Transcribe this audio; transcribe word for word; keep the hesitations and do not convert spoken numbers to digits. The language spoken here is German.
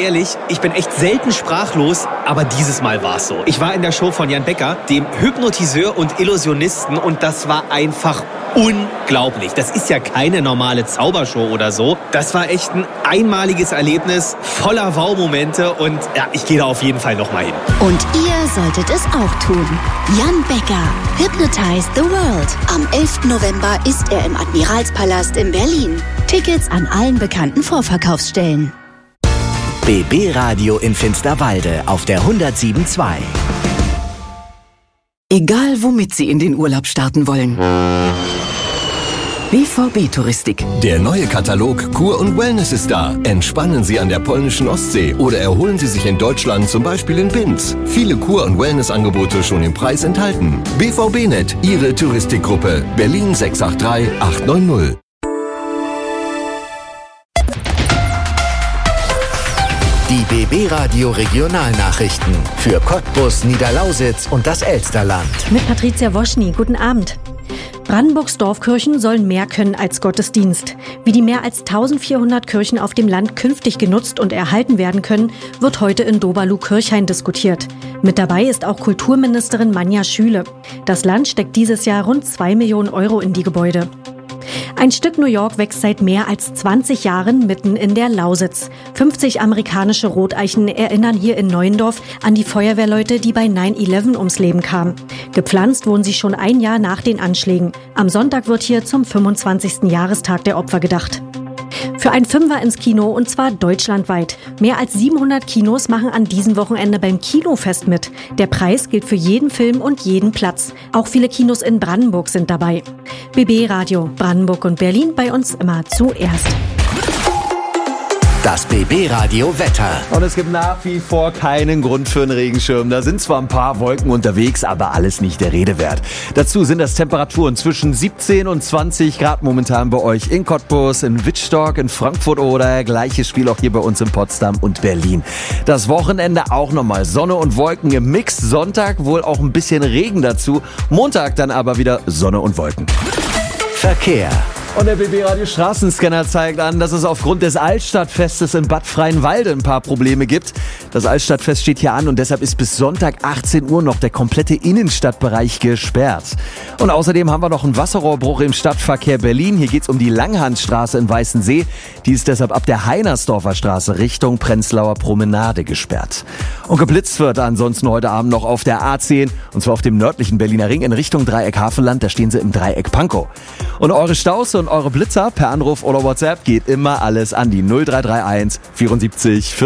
ehrlich, ich bin echt selten sprachlos, aber dieses Mal war es so. Ich war in der Show von Jan Becker, dem Hypnotiseur und Illusionisten, und das war einfach unglaublich. Das ist ja keine normale Zaubershow oder so. Das war echt ein einmaliges Erlebnis, voller Wow-Momente, und ja, ich gehe da auf jeden Fall nochmal hin. Und ihr solltet es auch tun. Jan Becker, Hypnotize the World. Am elften November ist er im Admiralspalast in Berlin. Tickets an allen bekannten Vorverkaufsstellen. B B Radio in Finsterwalde auf der hundertsieben Komma zwei. Egal, womit Sie in den Urlaub starten wollen. B V B-Touristik. Der neue Katalog Kur und Wellness ist da. Entspannen Sie an der polnischen Ostsee oder erholen Sie sich in Deutschland, zum Beispiel in Binz. Viele Kur- und Wellness-Angebote schon im Preis enthalten. B V B-Net, Ihre Touristikgruppe. Berlin sechs acht drei acht neun null. Die B B Radio Regionalnachrichten für Cottbus, Niederlausitz und das Elsterland. Mit Patricia Woschny, guten Abend. Brandenburgs Dorfkirchen sollen mehr können als Gottesdienst. Wie die mehr als eintausendvierhundert Kirchen auf dem Land künftig genutzt und erhalten werden können, wird heute in Doberlu-Kirchhain diskutiert. Mit dabei ist auch Kulturministerin Manja Schüle. Das Land steckt dieses Jahr rund zwei Millionen Euro in die Gebäude. Ein Stück New York wächst seit mehr als zwanzig Jahren mitten in der Lausitz. fünfzig amerikanische Roteichen erinnern hier in Neuendorf an die Feuerwehrleute, die bei neun elf ums Leben kamen. Gepflanzt wurden sie schon ein Jahr nach den Anschlägen. Am Sonntag wird hier zum fünfundzwanzigsten Jahrestag der Opfer gedacht. Für ein Fünfer ins Kino, und zwar deutschlandweit. Mehr als siebenhundert Kinos machen an diesem Wochenende beim Kinofest mit. Der Preis gilt für jeden Film und jeden Platz. Auch viele Kinos in Brandenburg sind dabei. B B Radio, Brandenburg und Berlin, bei uns immer zuerst. Das B B Radio Wetter. Und es gibt nach wie vor keinen Grund für einen Regenschirm. Da sind zwar ein paar Wolken unterwegs, aber alles nicht der Rede wert. Dazu sind das Temperaturen zwischen siebzehn und zwanzig Grad momentan bei euch in Cottbus, in Wittstock, in Frankfurt oder gleiches Spiel auch hier bei uns in Potsdam und Berlin. Das Wochenende auch nochmal Sonne und Wolken im Mix. Sonntag wohl auch ein bisschen Regen dazu. Montag dann aber wieder Sonne und Wolken. Verkehr. Und der B B Radio Straßenscanner zeigt an, dass es aufgrund des Altstadtfestes in Bad Freienwalde ein paar Probleme gibt. Das Altstadtfest steht hier an und deshalb ist bis Sonntag achtzehn Uhr noch der komplette Innenstadtbereich gesperrt. Und außerdem haben wir noch einen Wasserrohrbruch im Stadtverkehr Berlin. Hier geht's um die Langhandstraße in Weißensee. Die ist deshalb ab der Heinersdorfer Straße Richtung Prenzlauer Promenade gesperrt. Und geblitzt wird ansonsten heute Abend noch auf der A zehn, und zwar auf dem nördlichen Berliner Ring in Richtung Dreieck Havelland. Da stehen sie im Dreieck Pankow. Und eure Staus und eure Blitzer per Anruf oder WhatsApp geht immer alles an die null drei drei eins vierundsiebzig